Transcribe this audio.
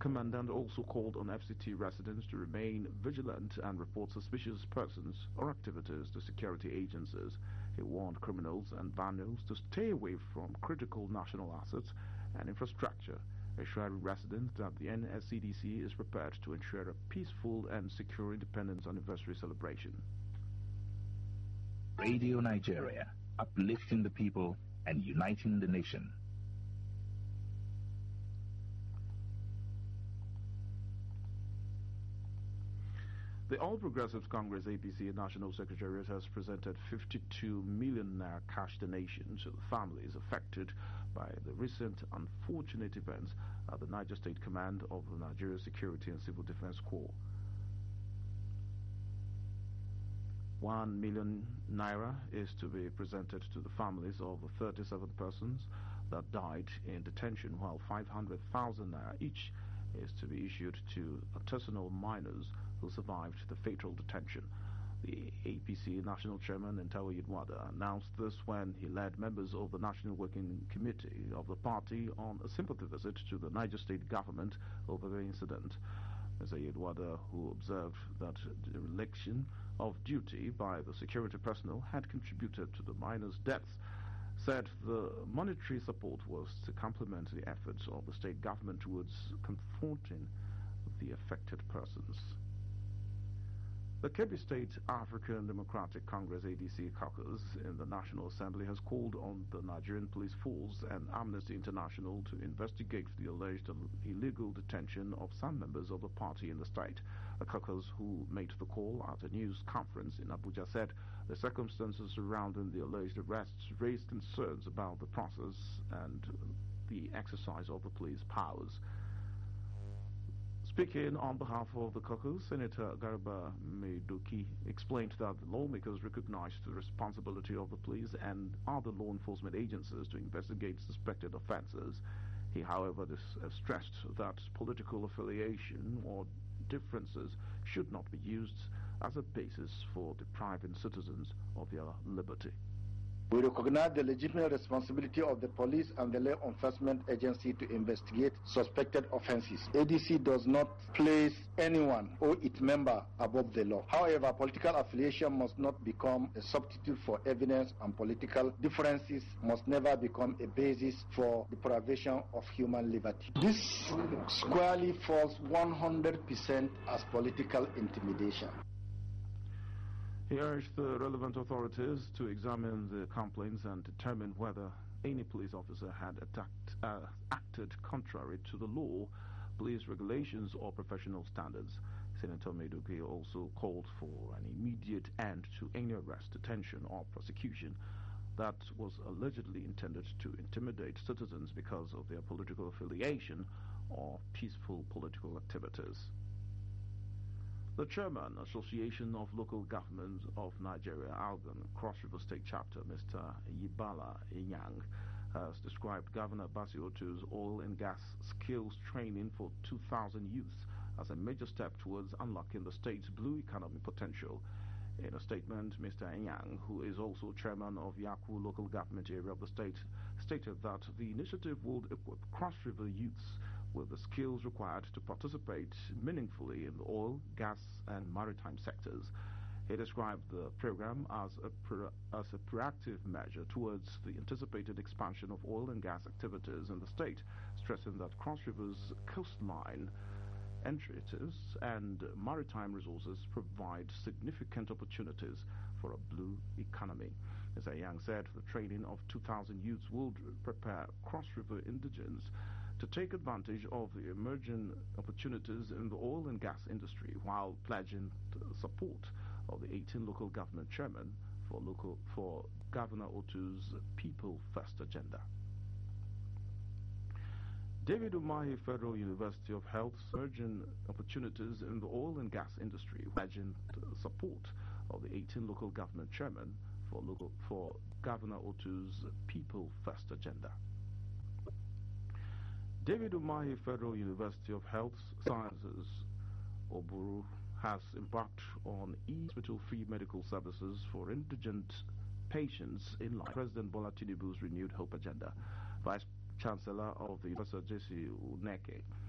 Commandant also called on FCT residents to remain vigilant and report suspicious persons or activities to security agencies. He warned criminals and vandals to stay away from critical national assets and infrastructure, assuring residents that the NSCDC is prepared to ensure a peaceful and secure Independence Anniversary celebration. Radio Nigeria, uplifting the people and uniting the nation. The All Progressives Congress APC National Secretariat has presented 52 million naira cash donation to the families affected by the recent unfortunate events at the Niger State Command of the Nigeria Security and Civil Defense Corps. 1 million naira is to be presented to the families of the 37 persons that died in detention, while 500,000 naira each is to be issued to artisanal miners who survived the fatal detention. The APC National Chairman Entawe Yedwada announced this when he led members of the National Working Committee of the party on a sympathy visit to the Niger State government over the incident. Mr. Yedwada, who observed that the dereliction of duty by the security personnel had contributed to the miners' deaths, said the monetary support was to complement the efforts of the state government towards comforting the affected persons. The Kebbi State African Democratic Congress ADC caucus in the National Assembly has called on the Nigerian Police Force and Amnesty International to investigate the alleged illegal detention of some members of the party in the state. The caucus, who made the call at a news conference in Abuja, said the circumstances surrounding the alleged arrests raised concerns about the process and the exercise of the police powers. Speaking on behalf of the caucus, Senator Garba Maidoki explained that the lawmakers recognized the responsibility of the police and other law enforcement agencies to investigate suspected offences. He, however, stressed that political affiliation or differences should not be used as a basis for depriving citizens of their liberty. We recognize the legitimate responsibility of the police and the law enforcement agency to investigate suspected offences. ADC does not place anyone or its member above the law. However, political affiliation must not become a substitute for evidence, and political differences must never become a basis for deprivation of human liberty. This squarely falls 100% as political intimidation. He urged the relevant authorities to examine the complaints and determine whether any police officer had acted contrary to the law, police regulations, or professional standards. Senator Maidoki also called for an immediate end to any arrest, detention, or prosecution that was allegedly intended to intimidate citizens because of their political affiliation or peaceful political activities. The Chairman, Association of Local Governments of Nigeria, Algon, Cross River State Chapter, Mr. Yibala Inyang, has described Governor Basi Otu's oil and gas skills training for 2,000 youths as a major step towards unlocking the state's blue economic potential. In a statement, Mr. Inyang, who is also chairman of Yaku local government area of the state, stated that the initiative would equip Cross River youths with the skills required to participate meaningfully in the oil, gas, and maritime sectors. He described the program as a proactive measure towards the anticipated expansion of oil and gas activities in the state, stressing that Cross River's coastline entries and maritime resources provide significant opportunities for a blue economy. Mr. Yang said the training of 2,000 youths will prepare Cross River indigents to take advantage of the emerging opportunities in the oil and gas industry, while pledging the support of the 18 local government chairmen for Governor Otu's People First agenda. David Umahi Federal University of Health emerging opportunities in the oil and gas industry, pledging the support of the 18 local government chairmen for Governor Otu's People First agenda. David Umahi Federal University of Health Sciences, Oburu, has embarked on e-hospital free medical services for indigent patients in line with President Bola Tinubu's renewed hope agenda. Vice Chancellor of the University, J.C. Uneke,